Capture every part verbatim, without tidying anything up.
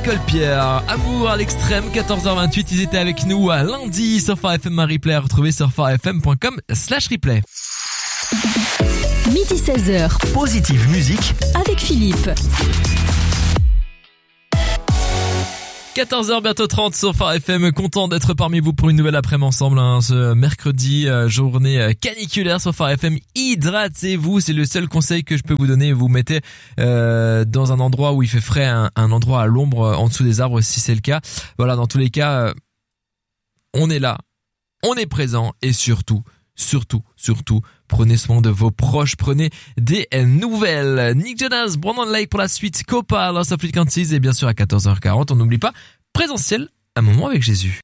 Nicole Pierre, Amour à l'extrême, quatorze heures vingt-huit, ils étaient avec nous à lundi sur Phare F M un replay à retrouver sur phare f m point com slash replay. Midi seize heures. Positive musique avec Philippe. quatorze heures bientôt trente sur Phare F M, content d'être parmi vous pour une nouvelle après-midi ensemble, hein, ce mercredi, euh, journée euh, caniculaire sur Phare F M. Hydratez-vous, c'est le seul conseil que je peux vous donner. Vous mettez euh, dans un endroit où il fait frais, un, un endroit à l'ombre, euh, en dessous des arbres si c'est le cas. Voilà, dans tous les cas, euh, on est là, on est présent et surtout, surtout, surtout, prenez soin de vos proches, prenez des nouvelles. Nick Jonas, Brandon Lake pour la suite, Copa, Lost of Frequencies et bien sûr à quatorze heures quarante, on n'oublie pas, présentiel, un moment avec Jésus.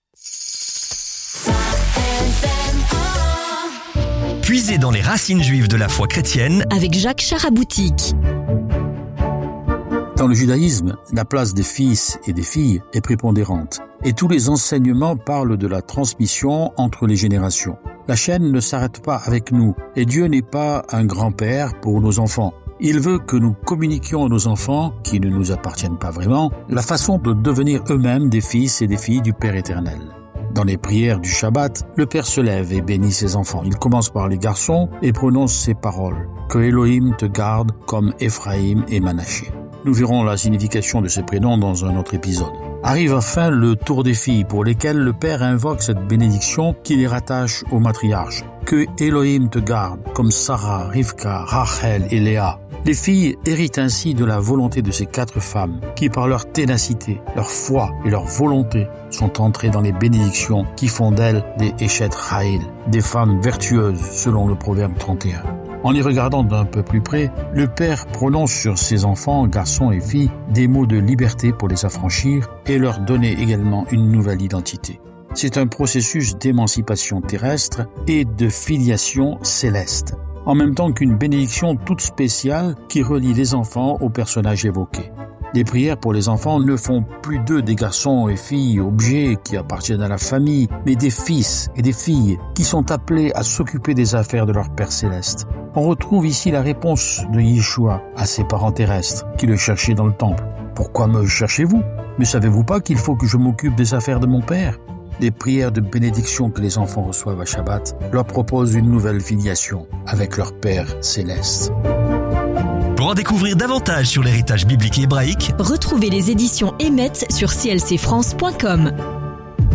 puisée dans les racines juives de la foi chrétienne avec Jacques Charaboutique. Dans le judaïsme, la place des fils et des filles est prépondérante et tous les enseignements parlent de la transmission entre les générations. La chaîne ne s'arrête pas avec nous et Dieu n'est pas un grand-père pour nos enfants. Il veut que nous communiquions à nos enfants, qui ne nous appartiennent pas vraiment, la façon de devenir eux-mêmes des fils et des filles du Père éternel. Dans les prières du Shabbat, le Père se lève et bénit ses enfants. Il commence par les garçons et prononce ces paroles. Que Elohim te garde comme Ephraïm et Manaché. Nous verrons la signification de ces prénoms dans un autre épisode. Arrive enfin le tour des filles pour lesquelles le Père invoque cette bénédiction qui les rattache au matriarche. Que Elohim te garde, comme Sarah, Rivka, Rachel et Léa. Les filles héritent ainsi de la volonté de ces quatre femmes qui, par leur ténacité, leur foi et leur volonté, sont entrées dans les bénédictions qui font d'elles des Eshet Chayil, des femmes vertueuses selon le proverbe trente et un. En y regardant d'un peu plus près, le Père prononce sur ses enfants, garçons et filles, des mots de liberté pour les affranchir et leur donner également une nouvelle identité. C'est un processus d'émancipation terrestre et de filiation céleste, en même temps qu'une bénédiction toute spéciale qui relie les enfants aux personnages évoqués. Les prières pour les enfants ne font plus d'eux des garçons et filles objets qui appartiennent à la famille, mais des fils et des filles qui sont appelés à s'occuper des affaires de leur Père céleste. On retrouve ici la réponse de Yeshua à ses parents terrestres qui le cherchaient dans le temple. « Pourquoi me cherchez-vous ? Ne savez-vous pas qu'il faut que je m'occupe des affaires de mon Père ?» Les prières de bénédiction que les enfants reçoivent à Shabbat leur proposent une nouvelle filiation avec leur Père céleste. Pour en découvrir davantage sur l'héritage biblique et hébraïque, retrouvez les éditions Emet sur c l c france point com.